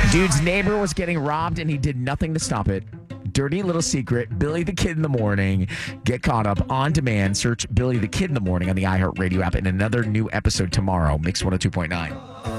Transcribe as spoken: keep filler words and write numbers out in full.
Dude's neighbor was getting robbed and he did nothing to stop it. Dirty little secret. Billy the Kid in the Morning. Get caught up on demand. Search Billy the Kid in the Morning on the iHeartRadio app and another new episode tomorrow. Mix one oh two point nine.